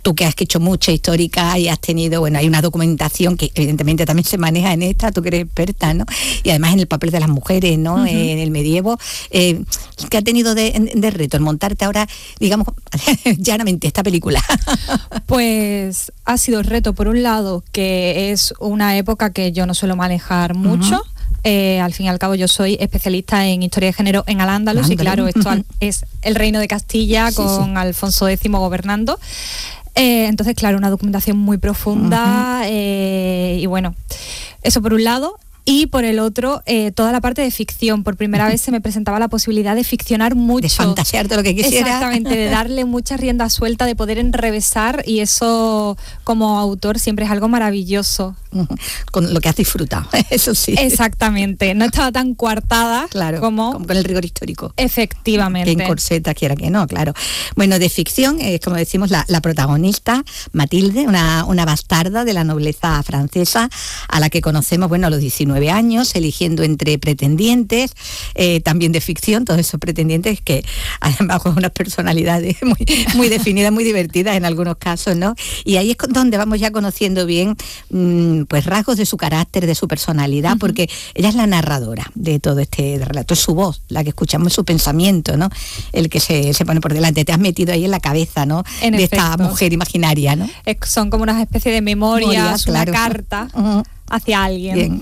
tú que has hecho mucha histórica y has tenido, bueno, hay una documentación que evidentemente también se maneja en esta, tú que eres experta, ¿no? Y además en el papel de las mujeres, ¿no? Uh-huh. En el medievo, ¿qué ha tenido de reto el montarte ahora, digamos, llanamente esta película? Pues ha sido el reto, por un lado, que es una época que yo no suelo manejar mucho. Uh-huh. Al fin y al cabo yo soy especialista en historia de género en Al-Ándalus y claro, esto es el reino de Castilla con Alfonso X gobernando. Entonces, claro, una documentación muy profunda. Uh-huh. Y bueno, eso por un lado. Y por el otro, toda la parte de ficción. Por primera vez se me presentaba la posibilidad de ficcionar mucho. De fantasear todo lo que quisiera. Exactamente, de darle mucha rienda suelta, de poder enrevesar, y eso como autor siempre es algo maravilloso. Con lo que has disfrutado, eso sí. Exactamente, no estaba tan coartada como con el rigor histórico. Efectivamente. Que en corseta quiera que no, claro. Bueno, de ficción, como decimos, la protagonista, Matilde, una bastarda de la nobleza francesa, a la que conocemos, bueno, a los 19 años, eligiendo entre pretendientes, también de ficción, todos esos pretendientes que además con unas personalidades muy definidas, muy divertidas en algunos casos, ¿no? Y ahí es donde vamos ya conociendo bien pues rasgos de su carácter, de su personalidad, uh-huh. porque ella es la narradora de todo este relato, es su voz, la que escuchamos, su pensamiento, ¿no? El que se pone por delante, te has metido ahí en la cabeza, ¿no? En de efecto. Esta mujer imaginaria, ¿no? Son como una especie de memorias, una carta uh-huh. hacia alguien. Bien.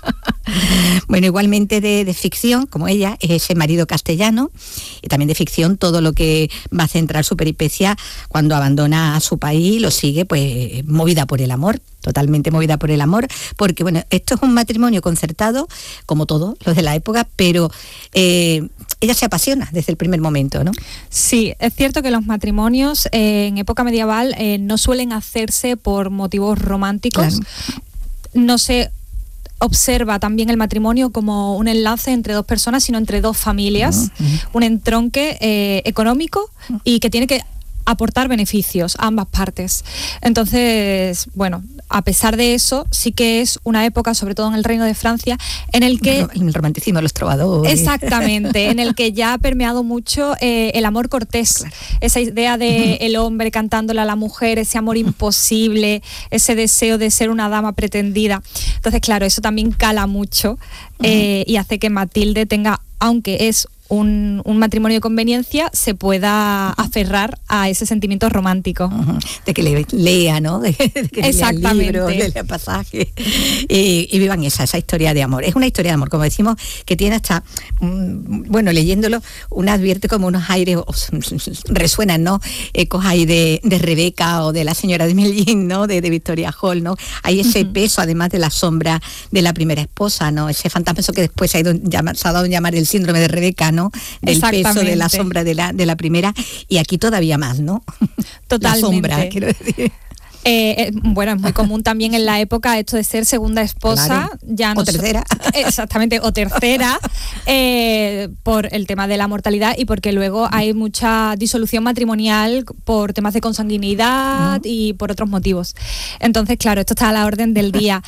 Bueno, igualmente de ficción, como ella, es ese marido castellano, y también de ficción todo lo que va a centrar su peripecia cuando abandona a su país, lo sigue pues movida por el amor, totalmente movida por el amor, porque bueno, esto es un matrimonio concertado, como todos los de la época, pero ella se apasiona desde el primer momento, ¿no? Sí, es cierto que los matrimonios en época medieval no suelen hacerse por motivos románticos. Claro. No se observa también el matrimonio como un enlace entre dos personas, sino entre dos familias, uh-huh. un entronque económico y que tiene que aportar beneficios a ambas partes. Entonces, bueno, a pesar de eso, sí que es una época, sobre todo en el Reino de Francia, en el que... El romanticismo de los trovadores. Exactamente, en el que ya ha permeado mucho el amor cortés, claro. Esa idea de el hombre cantándole a la mujer, ese amor imposible, ese deseo de ser una dama pretendida. Entonces, claro, eso también cala mucho y hace que Matilde tenga, aunque es un matrimonio de conveniencia, se pueda aferrar a ese sentimiento romántico. Uh-huh. De que lea, ¿no? De que lea libros, de lea pasajes y vivan esa historia de amor. Es una historia de amor, como decimos, que tiene hasta, bueno, leyéndolo, uno advierte como unos aires, resuenan, ¿no? Ecos ahí de Rebeca o de la señora de Mellín, ¿no? De Victoria Hall, ¿no? Hay ese uh-huh. peso, además de la sombra de la primera esposa, ¿no? Ese fantasma, eso que después se ha dado a llamar el síndrome de Rebeca, ¿no? Del peso de la sombra de la primera, y aquí todavía más, ¿no? Totalmente. La sombra, quiero decir. Bueno, es muy común también en la época esto de ser segunda esposa, claro. ya no o tercera. Exactamente, o tercera, por el tema de la mortalidad y porque luego hay mucha disolución matrimonial por temas de consanguinidad y por otros motivos. Entonces, claro, esto está a la orden del día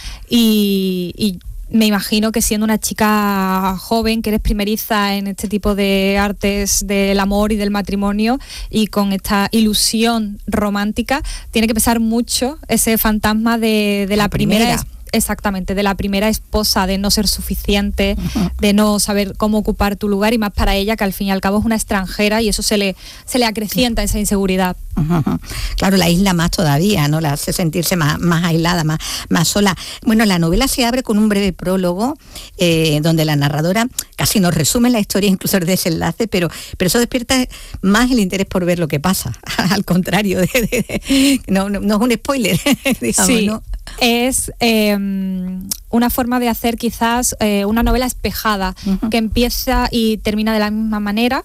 y me imagino que siendo una chica joven, que eres primeriza en este tipo de artes del amor y del matrimonio y con esta ilusión romántica, tiene que pesar mucho ese fantasma de la primera. Exactamente, de la primera esposa, de no ser suficiente, uh-huh. de no saber cómo ocupar tu lugar, y más para ella, que al fin y al cabo es una extranjera, y eso se le acrecienta esa inseguridad. Uh-huh. Claro, la isla más todavía, ¿no? La hace sentirse más aislada, más sola. Bueno, la novela se abre con un breve prólogo donde la narradora casi nos resume la historia, incluso el desenlace, pero eso despierta más el interés por ver lo que pasa. Al contrario, no es un spoiler, digamos, sí. ¿no? Es una forma de hacer quizás una novela espejada, uh-huh. que empieza y termina de la misma manera.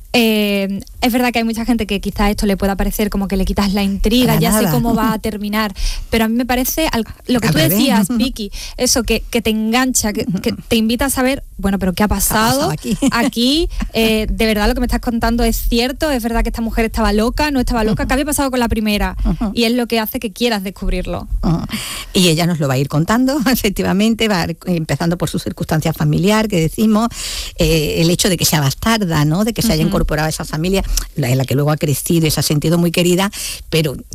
Es verdad que hay mucha gente que quizás esto le pueda parecer como que le quitas la intriga, para ya nada. sé cómo va a terminar, pero a mí me parece lo que tú decías, Vicky, eso que te engancha, que te invita a saber, bueno, pero ¿qué ha pasado aquí? ¿De verdad lo que me estás contando es cierto? ¿Es verdad que esta mujer estaba loca? ¿No estaba loca? ¿Qué había pasado con la primera? Y es lo que hace que quieras descubrirlo. Y ella nos lo va a ir contando, efectivamente, va empezando por su circunstancia familiar, que decimos, el hecho de que sea bastarda, ¿no? De que se haya incorporado a esa familia en la que luego ha crecido y se ha sentido muy querida, pero